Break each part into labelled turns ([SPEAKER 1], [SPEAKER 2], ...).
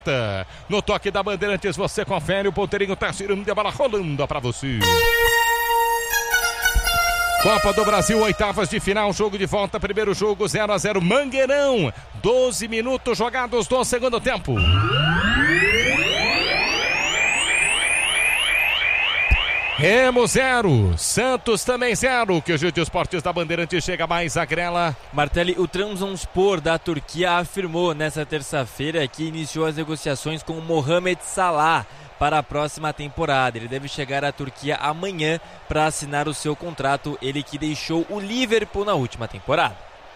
[SPEAKER 1] No toque da Bandeirantes você confere, o ponteirinho tá girando e a bola rolando pra você. Copa do Brasil, oitavas de final, jogo de volta, primeiro jogo 0-0, Mangueirão, 12 minutos jogados do segundo tempo. Remo 0, Santos também 0, que o Gil de Esportes da Bandeirantes chega mais agrela.
[SPEAKER 2] Martelli, o Trabzonspor da Turquia afirmou nessa terça-feira que iniciou as negociações com o Mohamed Salah para a próxima temporada. Ele deve chegar à Turquia amanhã para assinar o seu contrato, ele que deixou o Liverpool na última temporada.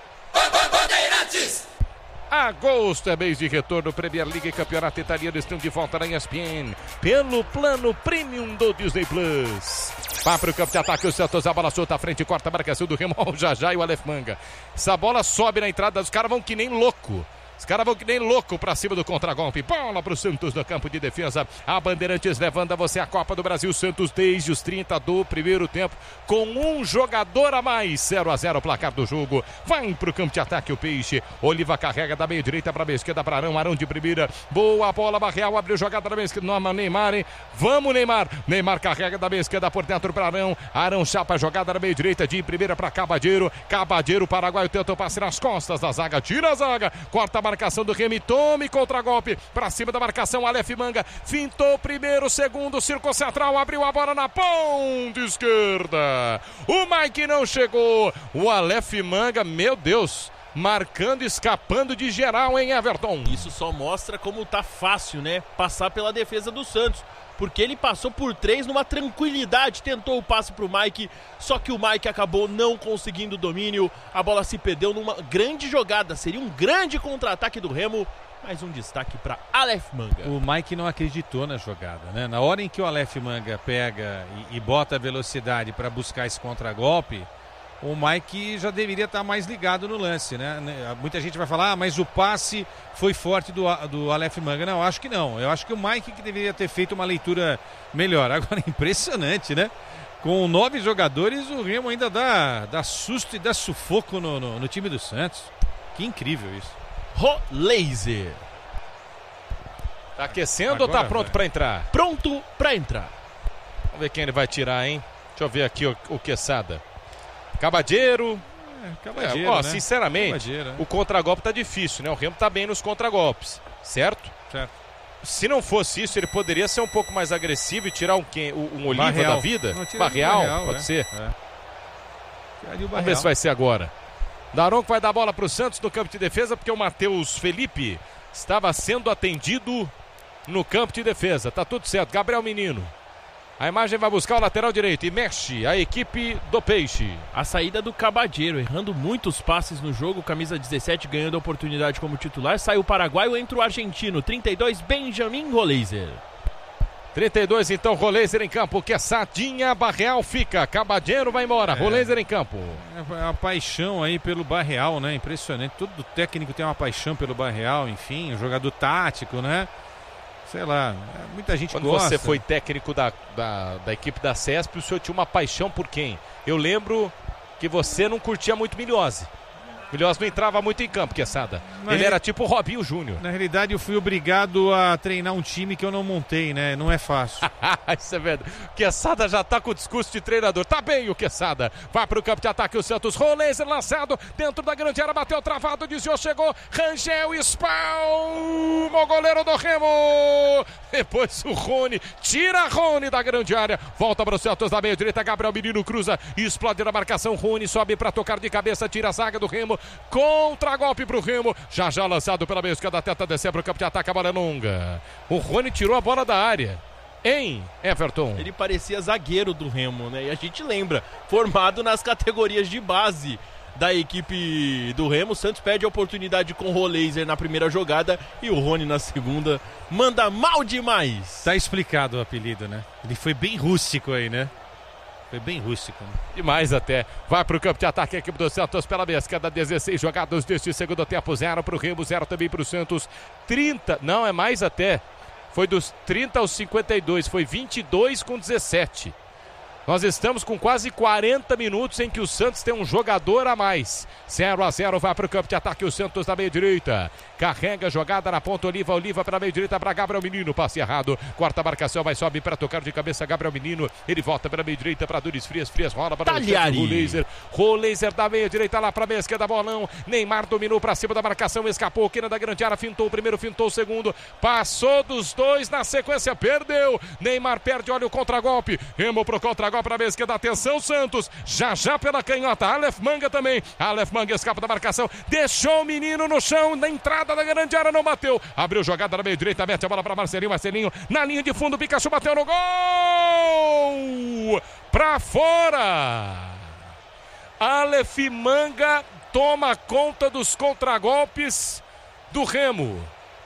[SPEAKER 1] Agosto é mês de retorno, Premier League e Campeonato Italiano estão de volta na ESPN, pelo plano Premium do Disney Plus. Vai para o campo de ataque, o Santos, a bola solta à frente, corta a marcação do Remo, o Jajá e o Aleph Manga. Essa bola sobe na entrada, os caras vão que nem louco. Os caras vão que nem louco pra cima do contragolpe. Bola pro Santos no campo de defesa. A Bandeirantes levando a você a Copa do Brasil. Santos desde os 30 do primeiro tempo, com um jogador a mais. 0-0 o placar do jogo. Vai pro campo de ataque o Peixe. Oliva carrega da meia direita pra meia esquerda para Arão. Arão de primeira. Boa bola, Barreal abriu jogada da meia esquerda. Não, Neymar, hein? Vamos, Neymar. Neymar carrega da meia esquerda por dentro para Arão. Arão chapa a jogada da meia direita de primeira para Cabadeiro. Cabadeiro, Paraguai, tenta o passe nas costas da zaga. Tira a zaga. Corta a marcação do Remy, tome contra-golpe pra cima da marcação, Aleph Manga fintou primeiro, segundo, círculo central, abriu a bola na ponta esquerda, o Mike não chegou, o Aleph Manga, meu Deus, marcando, escapando de geral, hein, Everton?
[SPEAKER 3] Isso só mostra como tá fácil, né, passar pela defesa do Santos, porque ele passou por 3 numa tranquilidade, tentou o passe pro Mike, só que o Mike acabou não conseguindo o domínio, a bola se perdeu numa grande jogada, seria um grande contra-ataque do Remo, mais um destaque para Aleph Manga.
[SPEAKER 4] O Mike não acreditou na jogada, né? Na hora em que o Aleph Manga pega e bota a velocidade para buscar esse contragolpe, o Mike já deveria estar mais ligado no lance, né? Muita gente vai falar, mas o passe foi forte do Aleph Manga. Não, eu acho que não. Eu acho que o Mike que deveria ter feito uma leitura melhor. Agora, impressionante, né? Com 9 jogadores, o Remo ainda dá susto e dá sufoco no time do Santos. Que incrível isso.
[SPEAKER 3] Roleiser.
[SPEAKER 1] Tá aquecendo ou tá pronto para entrar?
[SPEAKER 3] Pronto para entrar.
[SPEAKER 1] Vamos ver quem ele vai tirar, hein? Deixa eu ver aqui o Quesada. Cabadeiro.
[SPEAKER 4] Cabadeiro, né?
[SPEAKER 1] Sinceramente,
[SPEAKER 4] Cabadeiro, né?
[SPEAKER 1] O contragolpe tá difícil, né? O Remo tá bem nos contragolpes, certo?
[SPEAKER 4] Certo.
[SPEAKER 1] Se não fosse isso, ele poderia ser um pouco mais agressivo e tirar um Oliva
[SPEAKER 4] Barreal
[SPEAKER 1] da vida?
[SPEAKER 4] Barreal,
[SPEAKER 1] pode ser.
[SPEAKER 4] Vamos
[SPEAKER 1] ver se vai ser agora. Daronco vai dar a bola pro Santos no campo de defesa, porque o Matheus Felipe estava sendo atendido no campo de defesa. Tá tudo certo. Gabriel Menino. A imagem vai buscar o lateral direito e mexe a equipe do Peixe.
[SPEAKER 3] A saída do Cabadeiro, errando muitos passes no jogo, camisa 17 ganhando a oportunidade como titular. Sai o paraguaio, entra o argentino, 32, Benjamin Roleiser.
[SPEAKER 1] 32, então, Roleiser em campo, Quesadinha, Barreal fica, Cabadeiro vai embora, Roleiser em campo.
[SPEAKER 4] É uma paixão aí pelo Barreal, né? Impressionante, todo técnico tem uma paixão pelo Barreal, enfim, um jogador tático, né? Sei lá, muita gente
[SPEAKER 1] gosta. Quando você foi técnico da equipe da CESP, o senhor tinha uma paixão por quem? Eu lembro que você não curtia muito Milhose. Milhose não entrava muito em campo, Quesada. Ele era tipo o Robinho Júnior.
[SPEAKER 4] Na realidade, eu fui obrigado a treinar um time que eu não montei, né? Não é fácil.
[SPEAKER 1] Isso é verdade. Quesada já tá com o discurso de treinador. Tá bem o Quesada. Vai pro campo de ataque o Santos. Roleiser lançado dentro da grande área. Bateu travado, desviou, chegou. Rangel espalma o goleiro do Remo. Depois o Rony. Tira Rony da grande área. Volta pro Santos da meia direita. Gabriel Menino cruza. Explode na marcação. Rony sobe pra tocar de cabeça. Tira a zaga do Remo. Contra-golpe pro Remo. Já lançado pela meia esquerda. Tenta descer pro campo de ataque. A bola é longa. O Rony tirou a bola da área. Hein, Everton?
[SPEAKER 3] Ele parecia zagueiro do Remo, né? E a gente lembra, formado nas categorias de base da equipe do Remo. O Santos pede a oportunidade com o Roleiser na primeira jogada e o Rony na segunda. Manda mal demais.
[SPEAKER 4] Tá explicado o apelido, né? Ele foi bem rústico aí, né? Foi bem rústico, né?
[SPEAKER 1] Demais até. Vai pro campo de ataque a equipe do Santos pela meia esquerda. 16 jogadas deste segundo tempo. 0 pro Remo, 0 também pro Santos. 30, não, é mais até. Foi dos 30 aos 52, foi 22 com 17. Nós estamos com quase 40 minutos em que o Santos tem um jogador a mais. 0-0, vai para o campo de ataque o Santos da meia direita. carrega a jogada na ponta, Oliva para meio direita para Gabriel Menino, passe errado, corta a marcação, vai sobe para tocar de cabeça Gabriel Menino, ele volta para meio direita para Duris Frias rola para o Roleiser da meia direita lá para meia esquerda, bolão, Neymar dominou para cima da marcação, escapou, quina da grande área, fintou o primeiro, fintou o segundo, passou dos dois na sequência, perdeu, Neymar perde, olha o contragolpe, Remo pro contragolpe para meia esquerda, atenção Santos, já pela canhota, Aleph Manga também, Aleph Manga escapa da marcação, deixou o menino no chão, na entrada da grande área, não bateu, abriu jogada na meia direita, mete a bola para Marcelinho, na linha de fundo, Pikachu bateu no gol, pra fora, Aleph Manga toma conta dos contragolpes do Remo.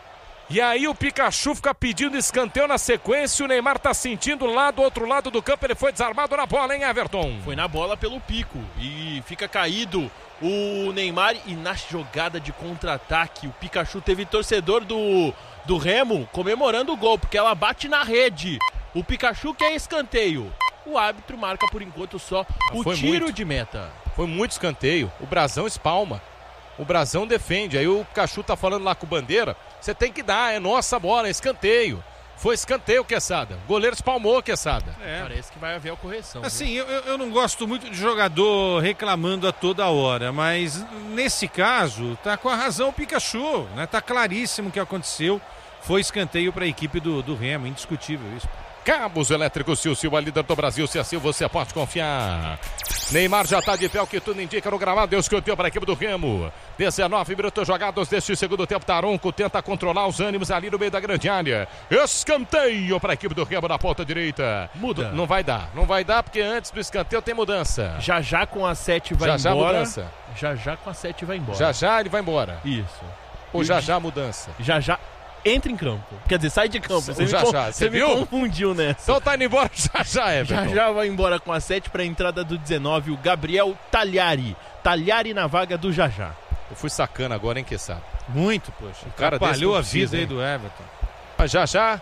[SPEAKER 1] E aí o Pikachu fica pedindo escanteio na sequência, o Neymar tá sentindo lá do outro lado do campo, ele foi desarmado na bola, hein, Everton?
[SPEAKER 3] Foi na bola pelo Pico e fica caído o Neymar, e na jogada de contra-ataque o Pikachu teve torcedor do Remo comemorando o gol, porque ela bate na rede. O Pikachu quer escanteio. O árbitro marca por enquanto só o tiro de meta.
[SPEAKER 1] Foi muito escanteio, o Brasão espalma, o Brasão defende, aí o Pikachu tá falando lá com o Bandeira, você tem que dar, é nossa bola, é escanteio. Foi escanteio, Quesada. O goleiro espalmou, Quesada.
[SPEAKER 3] Parece que vai haver a correção.
[SPEAKER 4] Assim, eu não gosto muito de jogador reclamando a toda hora, mas nesse caso, tá com a razão o Pikachu, né? Tá claríssimo o que aconteceu. Foi escanteio para a equipe do Remo, indiscutível isso.
[SPEAKER 1] Cabos elétricos Sil, a líder do Brasil, se assim você pode confiar. Neymar já está de pé, o que tudo indica no gramado, deu escanteio para a equipe do Remo. 19 minutos jogados deste segundo tempo, Taronco tenta controlar os ânimos ali no meio da grande área. Escanteio para a equipe do Remo na ponta direita.
[SPEAKER 3] Muda.
[SPEAKER 1] Não vai dar porque antes do escanteio tem mudança.
[SPEAKER 3] Já com a 7 vai embora.
[SPEAKER 1] Mudança.
[SPEAKER 3] Já com a 7 vai embora.
[SPEAKER 1] Já ele vai embora.
[SPEAKER 3] Isso.
[SPEAKER 1] Ou já mudança.
[SPEAKER 3] Já entra em campo. Quer dizer, sai de campo. Você me confundiu nessa.
[SPEAKER 1] Então tá indo embora Everton.
[SPEAKER 3] Já vai embora com a 7 para a entrada do 19, o Gabriel Tagliari. Tagliari na vaga do Jajá.
[SPEAKER 1] Eu fui sacana agora, hein, Quesada?
[SPEAKER 4] Muito, poxa.
[SPEAKER 1] O cara
[SPEAKER 4] atrapalhou a vida aí do Everton.
[SPEAKER 1] Mas já?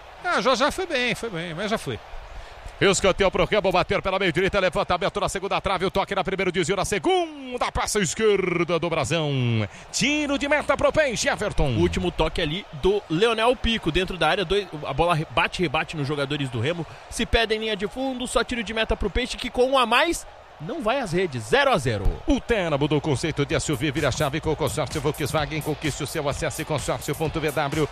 [SPEAKER 4] Já foi bem, mas já foi.
[SPEAKER 1] Escanteio pro Remo, bater pela meio direita, levantamento na segunda trave, o toque na primeira, desvio na segunda, passa a esquerda do Brasão. Tiro de meta pro Peixe, Everton.
[SPEAKER 3] O último toque ali do Leonel Pico, dentro da área, a bola rebate nos jogadores do Remo, se pede em linha de fundo, só tiro de meta pro Peixe, que com um a mais não vai às redes, 0-0.
[SPEAKER 1] O Terra mudou o conceito de SUV, vira a chave com o consórcio Volkswagen, conquiste o seu acesso em consórcio.vw.com.br.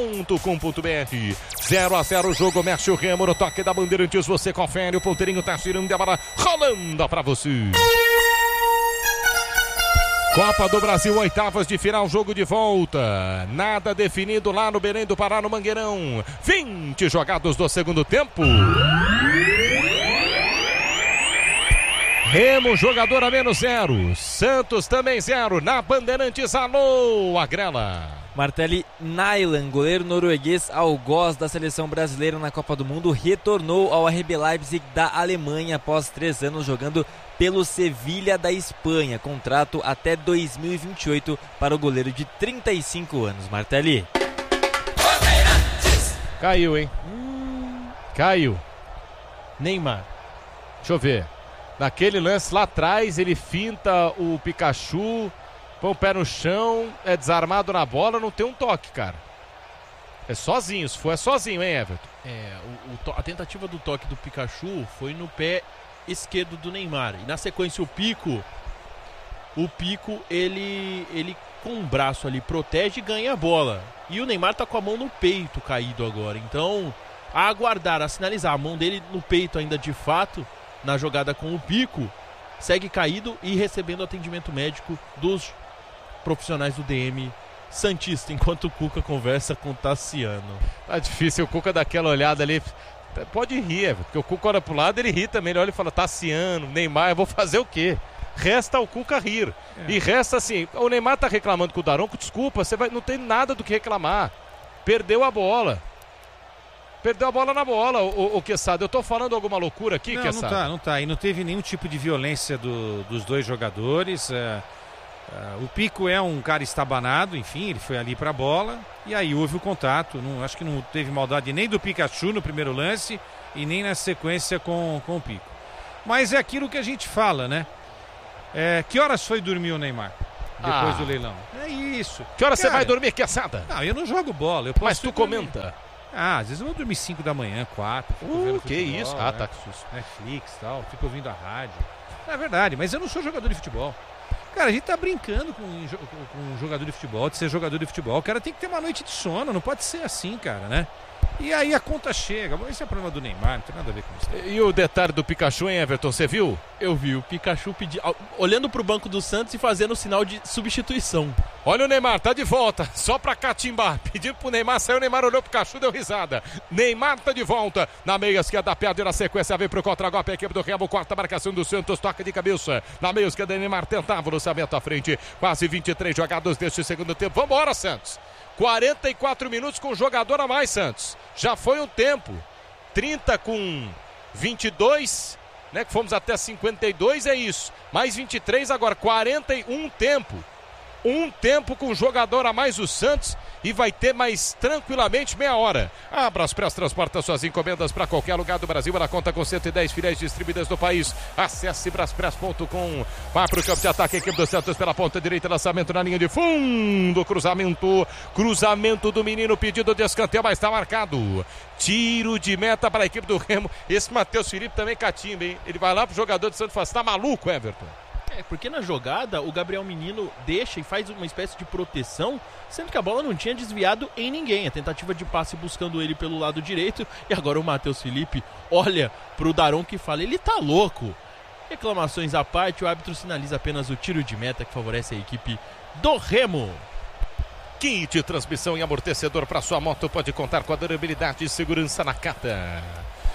[SPEAKER 1] 0-0 o jogo, mexe o Remo no toque da Bandeirantes, você confere, o ponteirinho tá girando, a bola rolando pra você. Copa do Brasil, oitavas de final, jogo de volta. Nada definido lá no Belém do Pará, no Mangueirão. 20 jogados do segundo tempo. Remo, jogador a menos 0. Santos também 0. Na Bandeirantes, alô, Agrela.
[SPEAKER 2] Martelli Nyland, goleiro norueguês algoz da seleção brasileira na Copa do Mundo, retornou ao RB Leipzig da Alemanha após 3 anos jogando pelo Sevilha da Espanha. Contrato até 2028 para o goleiro de 35 anos. Martelli.
[SPEAKER 1] Caiu, hein? Caiu.
[SPEAKER 3] Neymar.
[SPEAKER 1] Deixa eu ver. Naquele lance lá atrás, ele finta o Pikachu, põe o pé no chão, é desarmado na bola, não tem um toque, cara. É sozinho, se for é sozinho, hein, Everton?
[SPEAKER 3] A tentativa do toque do Pikachu foi no pé esquerdo do Neymar. E na sequência o Pico, ele com o braço ali protege e ganha a bola. E o Neymar tá com a mão no peito caído agora. Então, a aguardar, a sinalizar a mão dele no peito ainda de fato, na jogada com o Pico, segue caído e recebendo atendimento médico dos profissionais do DM santista, enquanto o Cuca conversa com o Tassiano.
[SPEAKER 1] Tá difícil, o Cuca dá aquela olhada ali, pode rir, porque o Cuca olha pro lado, ele ri também, ele olha e fala, Tassiano, Neymar, eu vou fazer o quê? Resta o Cuca rir, e resta assim, o Neymar tá reclamando com o Daronco, desculpa, não tem nada do que reclamar, perdeu a bola na bola, o Quesada. Eu tô falando alguma loucura aqui, Quesada?
[SPEAKER 4] Não tá. E não teve nenhum tipo de violência dos dois jogadores. O Pico é um cara estabanado, enfim, ele foi ali pra bola. E aí houve o contato. Acho que não teve maldade nem do Pikachu no primeiro lance e nem na sequência com o Pico. Mas é aquilo que a gente fala, né? Que horas foi dormir o Neymar? depois do leilão. É isso.
[SPEAKER 1] Que hora você vai dormir, Quesada?
[SPEAKER 4] Não, eu não jogo bola. Eu posso
[SPEAKER 1] Mas tu comenta.
[SPEAKER 4] Às vezes eu vou dormir 5 da manhã, 4.
[SPEAKER 1] Que isso? Ah, tá.
[SPEAKER 4] Netflix e tal, fico ouvindo a rádio. É verdade, mas eu não sou jogador de futebol. Cara, a gente tá brincando com um jogador de futebol, de ser jogador de futebol. O cara tem que ter uma noite de sono, não pode ser assim, cara, né? E aí a conta chega. Esse é o problema do Neymar, não tem nada a ver com isso.
[SPEAKER 1] E o detalhe do Pikachu, hein, Everton, você viu?
[SPEAKER 3] Eu vi, o Pikachu olhando pro banco do Santos e fazendo o sinal de substituição.
[SPEAKER 1] Olha o Neymar, tá de volta, só pra catimbar. Pedindo pro Neymar, saiu o Neymar, olhou pro Pikachu, deu risada. Neymar tá de volta, na meia esquerda, perde na sequência, vem pro contra-golpe, a equipe do Remo, quarta marcação do Santos, toca de cabeça. Na meia esquerda, Neymar tentava o lançamento à frente, quase 23 jogados deste segundo tempo. Vambora, Santos. 44 minutos com jogador a mais, Santos. Já foi um tempo. 30 com 22, né? Que fomos até 52, é isso. Mais 23 agora, 41 tempo. Um tempo com jogador a mais o Santos e vai ter mais tranquilamente meia hora. A Braspress transporta suas encomendas para qualquer lugar do Brasil. Ela conta com 110 filiais distribuídas no país. Acesse braspress.com. Vai para o campo de ataque, a equipe do Santos pela ponta direita, lançamento na linha de fundo, cruzamento do menino, pedido de escanteio, mas está marcado. Tiro de meta para a equipe do Remo. Esse Matheus Felipe também catimba, hein? Ele vai lá pro jogador do Santos e fala, você tá maluco, Everton?
[SPEAKER 3] Porque na jogada o Gabriel Menino deixa e faz uma espécie de proteção, sendo que a bola não tinha desviado em ninguém. A tentativa de passe buscando ele pelo lado direito, e agora o Matheus Felipe olha pro Daronco e fala, ele tá louco. Reclamações à parte, o árbitro sinaliza apenas o tiro de meta que favorece a equipe do Remo.
[SPEAKER 1] Kit transmissão e amortecedor para sua moto pode contar com a durabilidade e segurança na Nakata.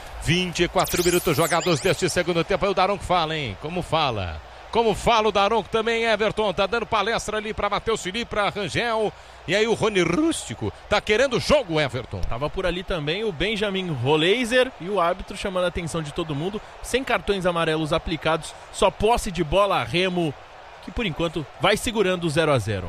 [SPEAKER 1] 24 minutos jogados deste segundo tempo. Aí o Daronco fala, hein? Como fala o Daronco também, Everton, tá dando palestra ali para Matheus Felipe, para Rangel, e aí o Rony Rústico tá querendo jogo, Everton.
[SPEAKER 3] Tava por ali também o Benjamin Roleiser e o árbitro chamando a atenção de todo mundo, sem cartões amarelos aplicados, só posse de bola a Remo, que por enquanto vai segurando o 0-0.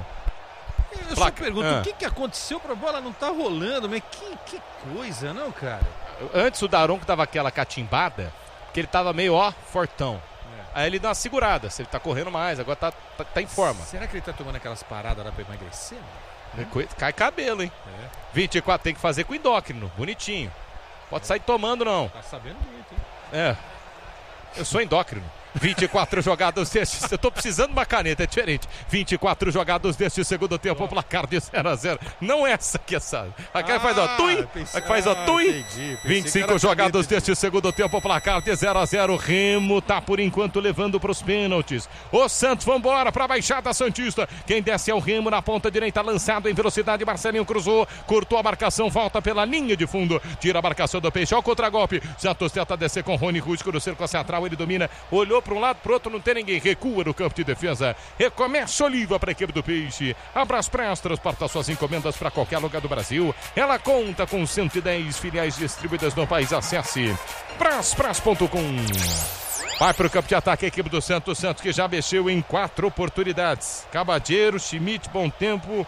[SPEAKER 4] Eu só pergunto, o que aconteceu pra bola não tá rolando, mas que coisa, não, cara?
[SPEAKER 1] Antes o Daronco tava aquela catimbada, que ele tava meio, fortão. Aí ele dá uma segurada, se ele tá correndo mais, agora tá em forma.
[SPEAKER 4] Será que ele tá tomando aquelas paradas lá pra emagrecer?
[SPEAKER 1] Cai cabelo, hein? 24 tem que fazer com endócrino, bonitinho. Pode sair tomando, não.
[SPEAKER 4] Tá sabendo muito, hein?
[SPEAKER 1] Eu sou endócrino. 24 jogados deste. Eu tô precisando de uma caneta, é diferente. 24 jogados deste segundo tempo, o placar de 0-0. Não é essa aqui, essa. Aqui faz ó, tui. Aqui faz ó, tui. 25 jogados deste segundo tempo, o placar de 0-0. Remo tá por enquanto levando pros pênaltis. O Santos, vambora pra Baixada Santista. Quem desce é o Remo na ponta direita, lançado em velocidade. Marcelinho cruzou, cortou a marcação, volta pela linha de fundo. Tira a marcação do Peixe, ó o contragolpe. Santos tenta descer com Rony Rústico no cerco central, ele domina, olhou para um lado, para o outro, não tem ninguém, recua no campo de defesa, recomeça Oliva para a equipe do Peixe. A Braspress transporta suas encomendas para qualquer lugar do Brasil. Ela conta com 110 filiais distribuídas no país. Acesse braspress.com. Vai para o campo de ataque a equipe do Santos. Santos que já mexeu em 4 oportunidades. Cabadeiro, Schmidt, Bom Tempo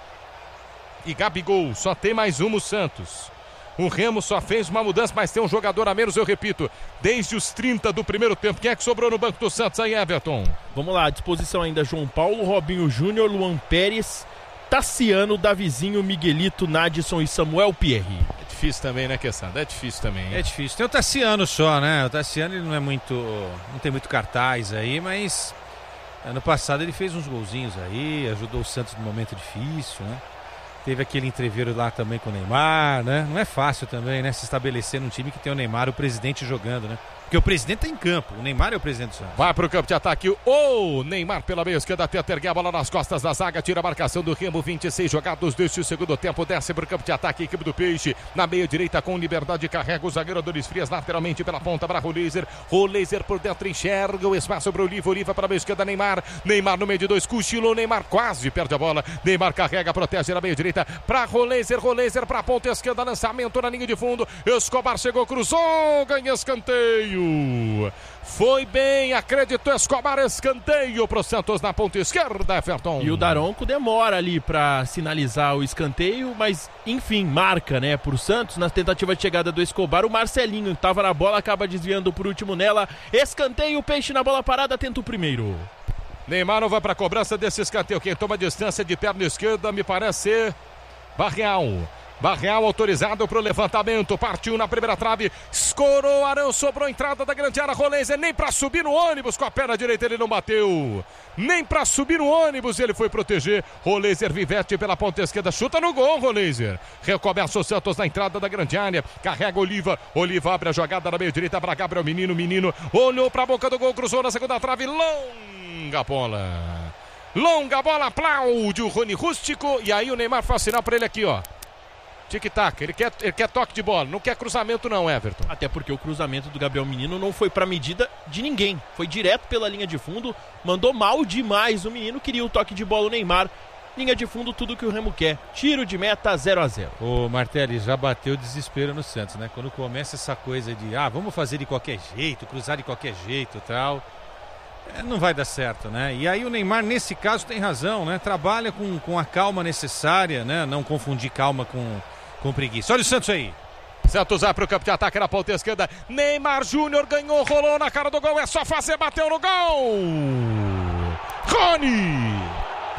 [SPEAKER 1] e Gabigol. Só tem mais uma o Santos. O Remo só fez uma mudança, mas tem um jogador a menos, eu repito, desde os 30 do primeiro tempo. Quem é que sobrou no banco do Santos aí, Everton?
[SPEAKER 3] Vamos lá, à disposição ainda João Paulo, Robinho Júnior, Luan Pérez, Tassiano, Davizinho, Miguelito, Nadson e Samuel Pierre.
[SPEAKER 1] É difícil também, né, Quesada? É difícil também, hein?
[SPEAKER 4] É difícil. Tem o Tassiano só, né? O Tassiano ele não tem muito cartaz aí, mas ano passado ele fez uns golzinhos aí, ajudou o Santos num momento difícil, né? Teve aquele entreveiro lá também com o Neymar, né? Não é fácil também, né? Se estabelecer num time que tem o Neymar, o presidente jogando, né? Porque o presidente tá em campo, o Neymar é o presidente do Santos.
[SPEAKER 1] Vai pro campo de ataque o Neymar pela meia esquerda, tenta erguer a bola nas costas da zaga, tira a marcação do Remo, 26 jogados deste segundo tempo, desce pro campo de ataque, equipe do Peixe, na meia direita com liberdade, carrega o zagueiro Adonis Frias lateralmente pela ponta para Roleiser por dentro, enxerga o espaço para Oliva para a meia esquerda, Neymar no meio de dois, cochilou, Neymar quase perde a bola, Neymar carrega, protege na meia direita, para Roleiser para a ponta esquerda, lançamento na linha de fundo, Escobar chegou, cruzou, ganha escanteio. Foi bem, acreditou Escobar, escanteio pro Santos na ponta esquerda, Everton.
[SPEAKER 3] E o Daronco demora ali para sinalizar o escanteio, mas enfim, marca, né, pro Santos na tentativa de chegada do Escobar. O Marcelinho tava na bola, acaba desviando por último nela. Escanteio, Peixe na bola parada, tenta o primeiro.
[SPEAKER 1] Neymar não vai para a cobrança desse escanteio. Quem toma distância de perna esquerda me parece ser Barreal. Barreal autorizado para o levantamento. Partiu na primeira trave. Escorou Arão. Sobrou a entrada da grande área. Rolenzer nem para subir no ônibus. Com a perna direita ele não bateu. Nem para subir no ônibus ele foi proteger. Rolenzer Vivete pela ponta esquerda. Chuta no gol, Rolenzer. Recomeça o Santos na entrada da grande área. Carrega Oliva. Oliva abre a jogada na meio direita para Gabriel Menino. Menino olhou para a boca do gol. Cruzou na segunda trave. Longa bola. Longa bola. Aplaude o Rony Rústico. E aí o Neymar faz sinal para ele aqui, ó. Tic-tac, ele quer toque de bola, não quer cruzamento não, Everton.
[SPEAKER 3] Até porque o cruzamento do Gabriel Menino não foi pra medida de ninguém. Foi direto pela linha de fundo, mandou mal demais. O menino queria o toque de bola, o Neymar. Linha de fundo, tudo que o Remo quer. Tiro de meta, 0-0.
[SPEAKER 4] Ô Martelli, já bateu desespero no Santos, né? Quando começa essa coisa de, vamos fazer de qualquer jeito, cruzar de qualquer jeito e tal... não vai dar certo, né? E aí o Neymar, nesse caso, tem razão, né? Trabalha com a calma necessária, né? Não confundir calma com preguiça. Olha o Santos aí.
[SPEAKER 1] Santos vai pro campo de ataque na ponta esquerda. Neymar Júnior ganhou, rolou na cara do gol. É só fazer, bateu no gol. Rony!